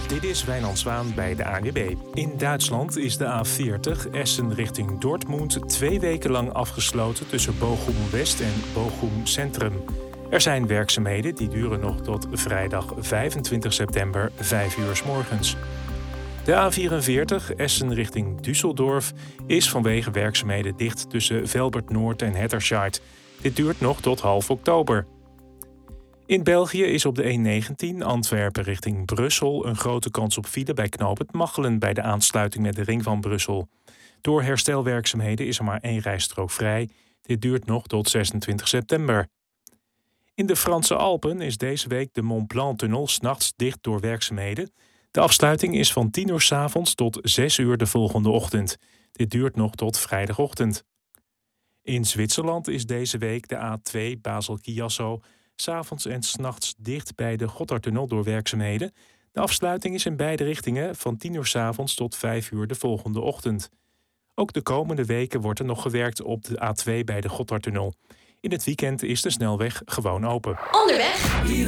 Dit is Wijnand Zwaan bij de ANWB. In Duitsland is de A40 Essen richting Dortmund 2 weken lang afgesloten tussen Bochum West en Bochum Centrum. Er zijn werkzaamheden die duren nog tot vrijdag 25 september 5 uur 's morgens. De A44 Essen richting Düsseldorf is vanwege werkzaamheden dicht tussen Velbert Noord en Hetterscheid. Dit duurt nog tot half oktober. In België is op de E19 Antwerpen richting Brussel een grote kans op file bij knooppunt Machelen bij de aansluiting met de ring van Brussel. Door herstelwerkzaamheden is er maar 1 rijstrook vrij. Dit duurt nog tot 26 september. In de Franse Alpen is deze week de Mont Blanc-tunnel 's nachts dicht door werkzaamheden. De afsluiting is van 10 uur 's avonds tot 6 uur de volgende ochtend. Dit duurt nog tot vrijdagochtend. In Zwitserland is deze week de A2 Basel-Chiasso 's avonds en 's nachts dicht bij de Gotthardtunnel door werkzaamheden. De afsluiting is in beide richtingen van 10 uur 's avonds tot 5 uur de volgende ochtend. Ook de komende weken wordt er nog gewerkt op de A2 bij de Gotthardtunnel. In het weekend is de snelweg gewoon open. Onderweg.